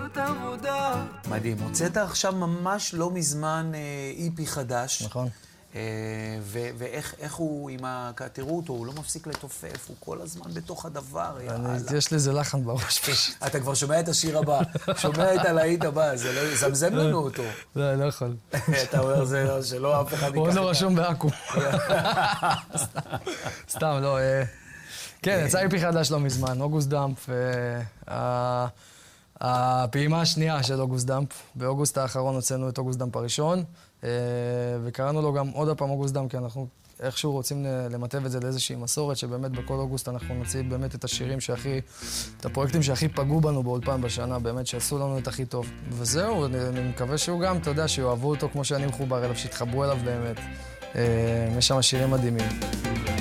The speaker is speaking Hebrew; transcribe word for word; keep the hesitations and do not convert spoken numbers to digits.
שעות עבודה. מדהים, הוצאת עכשיו ממש לא מזמן אי פי חדש. נכון. ואיך הוא עם תראו אותו, הוא לא מפסיק לתופף, הוא כל הזמן בתוך הדבר, יאללה. יש לזה לחן בראש פשוט. אתה כבר שומע את השיר הבא, שומע את הלהיט הבא, זמזם לנו אותו. לא, אני לא יכול. אתה אומר שלא אף אחד ייקח. הוא עוד לא רשום באקו. סתם, לא. כן, יצא אי פי חדש לא מזמן, אוגוסט דאמפ. הפעימה השנייה של אוגוסט דאמפ. באוגוסט האחרון הוצאנו את אוגוסט דאמפ הראשון. וקראנו לו גם עוד הפעם אוגוסט דאמפ, כי אנחנו איכשהו רוצים למטב את זה לאיזושהי מסורת, שבאמת בכל אוגוסט אנחנו נוציא באמת את השירים שהכי, את הפרויקטים שהכי פגעו בנו באולפן בשנה, באמת שעשו לנו את הכי טוב. וזהו, אני מקווה שהוא גם, אתה יודע, שיאהבו אותו כמו שאני מחובר אליו, שיתחברו אליו באמת. יש שם שירים מדהימים.